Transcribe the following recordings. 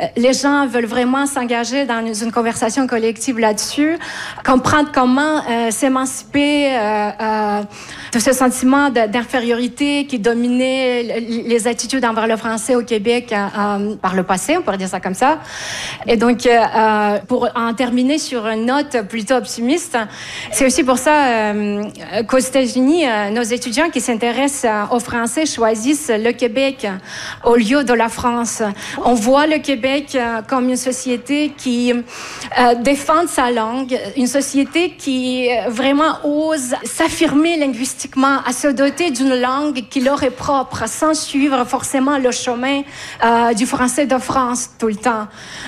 les gens veulent vraiment s'engager dans une conversation collective là-dessus, comprendre comment s'émanciper de ce sentiment d'infériorité qui dominait les attitudes envers le français au Québec par le passé, on pourrait dire ça comme ça. Et donc, pour en terminer sur une note plutôt optimiste, c'est aussi pour ça qu'aux États-Unis, nos étudiants qui s'intéressent au français choisissent le Québec au lieu de la France. On voit le Québec comme une société qui défend sa langue, une société qui vraiment ose s'affirmer linguistiquement, à se doter d'une langue qui leur est propre, sans suivre forcément le chemin du français de France tout le temps.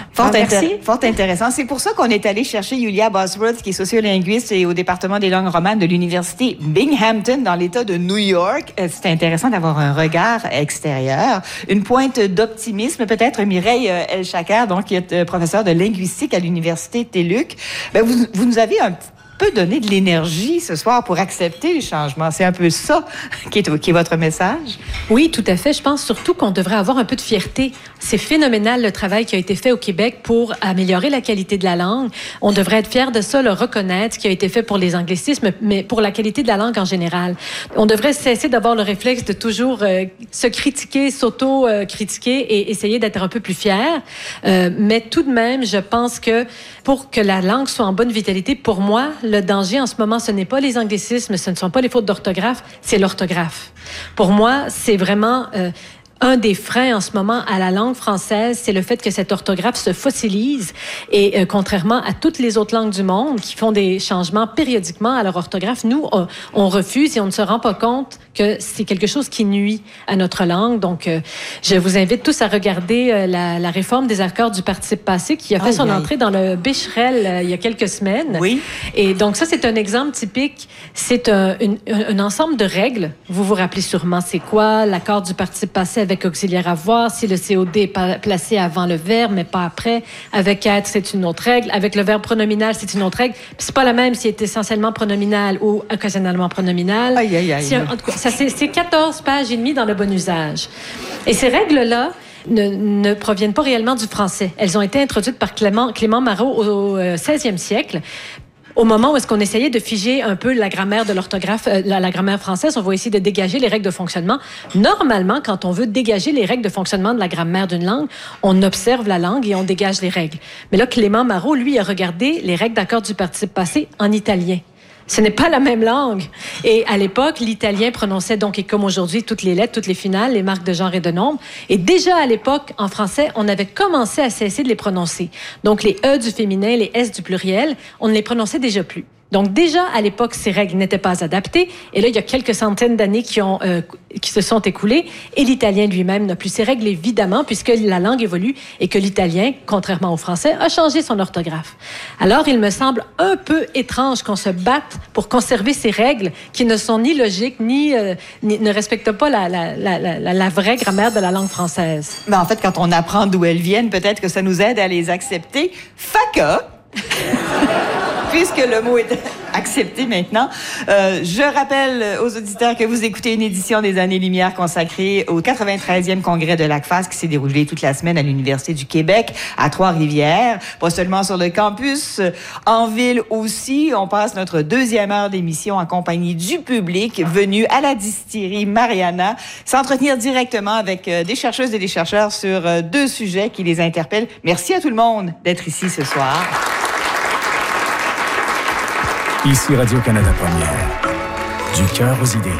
Fort intéressant. C'est pour ça qu'on est allé chercher Yulia Bosworth, qui est sociolinguiste et au département des langues romanes de l'Université Binghamton, dans l'État de New York. C'est intéressant d'avoir un regard extérieur. Une pointe d'optimisme, peut-être, Mireille Elchaker, donc, qui est professeure de linguistique à l'Université TÉLUQ. Vous nous avez un peu donné de l'énergie ce soir pour accepter les changements. C'est un peu ça qui est votre message? Oui, tout à fait. Je pense surtout qu'on devrait avoir un peu de fierté. C'est phénoménal le travail qui a été fait au Québec pour améliorer la qualité de la langue. On devrait être fiers de ça, le reconnaître, ce qui a été fait pour les anglicismes, mais pour la qualité de la langue en général. On devrait cesser d'avoir le réflexe de toujours se critiquer, s'auto-critiquer et essayer d'être un peu plus fier. Mais tout de même, je pense que pour que la langue soit en bonne vitalité, pour moi, le danger en ce moment, ce n'est pas les anglicismes, ce ne sont pas les fautes d'orthographe, c'est l'orthographe. Pour moi, c'est vraiment un des freins en ce moment à la langue française, c'est le fait que cette orthographe se fossilise et contrairement à toutes les autres langues du monde qui font des changements périodiquement à leur orthographe, nous, on refuse et on ne se rend pas compte que c'est quelque chose qui nuit à notre langue. Donc, je vous invite tous à regarder la réforme des accords du participe passé qui a fait son entrée dans le Becherel il y a quelques semaines. Oui. Et donc, ça, c'est un exemple typique. C'est un ensemble de règles. Vous vous rappelez sûrement c'est quoi l'accord du participe passé avec auxiliaire avoir, si le COD est placé avant le verbe, mais pas après. Avec être, c'est une autre règle. Avec le verbe pronominal, c'est une autre règle. Puis c'est pas la même s'il est essentiellement pronominal ou occasionnellement pronominal. Aïe, aïe, aïe. En tout cas, c'est 14 pages et demie dans le bon usage. Et ces règles-là ne proviennent pas réellement du français. Elles ont été introduites par Clément Marot au 16e siècle. Au moment où est-ce qu'on essayait de figer un peu la grammaire de l'orthographe, la grammaire française, on va essayer de dégager les règles de fonctionnement. Normalement, quand on veut dégager les règles de fonctionnement de la grammaire d'une langue, on observe la langue et on dégage les règles. Mais là, Clément Marot, lui, a regardé les règles d'accord du participe passé en italien. Ce n'est pas la même langue. Et à l'époque, l'italien prononçait donc, et comme aujourd'hui, toutes les lettres, toutes les finales, les marques de genre et de nombre. Et déjà à l'époque, en français, on avait commencé à cesser de les prononcer. Donc les E du féminin, les S du pluriel, on ne les prononçait déjà plus. Donc déjà, à l'époque, ces règles n'étaient pas adaptées. Et là, il y a quelques centaines d'années qui se sont écoulées. Et l'italien lui-même n'a plus ces règles, évidemment, puisque la langue évolue et que l'italien, contrairement au français, a changé son orthographe. Alors, il me semble un peu étrange qu'on se batte pour conserver ces règles qui ne sont ni logiques, ni ne respectent pas la vraie grammaire de la langue française. Mais en fait, quand on apprend d'où elles viennent, peut-être que ça nous aide à les accepter. FACA! Puisque le mot est accepté maintenant, je rappelle aux auditeurs que vous écoutez une édition des Années-Lumière consacrée au 93e congrès de l'ACFAS qui s'est déroulé toute la semaine à l'Université du Québec, à Trois-Rivières. Pas seulement sur le campus, en ville aussi. On passe notre deuxième heure d'émission en compagnie du public venu à la distillerie Mariana s'entretenir directement avec des chercheuses et des chercheurs sur deux sujets qui les interpellent. Merci à tout le monde d'être ici ce soir. Ici Radio-Canada Première. Du cœur aux idées.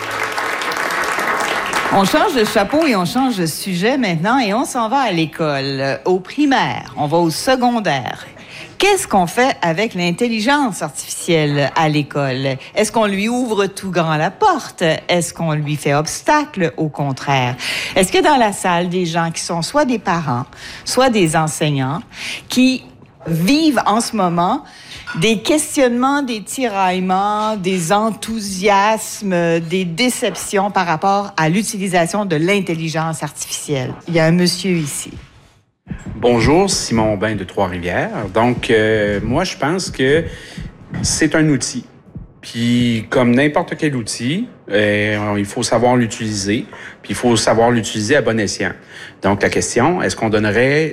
On change de chapeau et on change de sujet maintenant et on s'en va à l'école, au primaire, on va au secondaire. Qu'est-ce qu'on fait avec l'intelligence artificielle à l'école? Est-ce qu'on lui ouvre tout grand la porte? Est-ce qu'on lui fait obstacle? Au contraire. Est-ce que dans la salle, des gens qui sont soit des parents, soit des enseignants, qui vivent en ce moment des questionnements, des tiraillements, des enthousiasmes, des déceptions par rapport à l'utilisation de l'intelligence artificielle? Il y a un monsieur ici. Bonjour, Simon Aubin de Trois-Rivières. Donc, moi, je pense que c'est un outil. Puis, comme n'importe quel outil, il faut savoir l'utiliser, puis il faut savoir l'utiliser à bon escient. Donc, la question, est-ce qu'on donnerait